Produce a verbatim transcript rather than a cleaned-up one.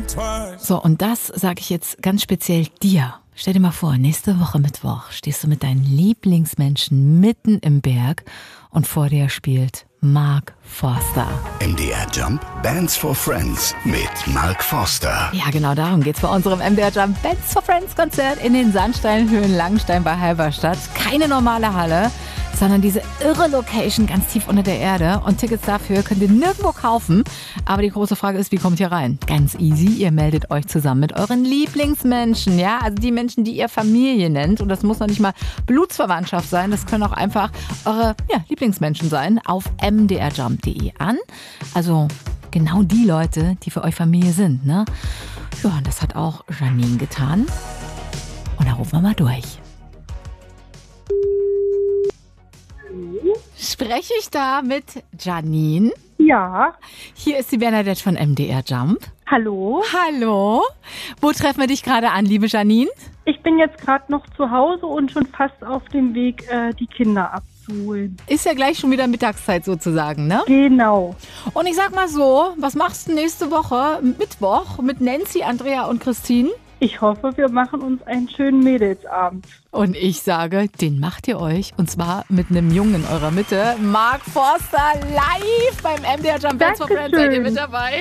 So, und das sage ich jetzt ganz speziell dir. Stell dir mal vor, nächste Woche Mittwoch stehst du mit deinen Lieblingsmenschen mitten im Berg und vor dir spielt Mark Forster. M D R Jump Bands for Friends mit Mark Forster. Ja, genau darum geht's bei unserem M D R Jump Bands for Friends Konzert in den Sandsteinhöhen Langenstein bei Halberstadt. Keine normale Halle, sondern diese irre Location ganz tief unter der Erde. Und Tickets dafür könnt ihr nirgendwo kaufen. Aber die große Frage ist, wie kommt ihr rein? Ganz easy, ihr meldet euch zusammen mit euren Lieblingsmenschen. Ja, also die Menschen, die ihr Familie nennt. Und das muss noch nicht mal Blutsverwandtschaft sein. Das können auch einfach eure ja, Lieblingsmenschen sein. Auf m d r jump punkt d e an. Also genau die Leute, die für euch Familie sind. Ne? Ja, und das hat auch Janine getan. Und da rufen wir mal durch. Spreche ich da mit Janine? Ja. Hier ist die Bernadette von M D R Jump. Hallo. Hallo. Wo treffen wir dich gerade an, liebe Janine? Ich bin jetzt gerade noch zu Hause und schon fast auf dem Weg, äh, die Kinder abzuholen. Ist ja gleich schon wieder Mittagszeit sozusagen, ne? Genau. Und ich sag mal so, was machst du nächste Woche, Mittwoch, mit Nancy, Andrea und Christine? Ich hoffe, wir machen uns einen schönen Mädelsabend. Und ich sage, den macht ihr euch. Und zwar mit einem Jungen in eurer Mitte. Mark Forster live beim M D R Jump Bands for Friends. Seid ihr mit dabei?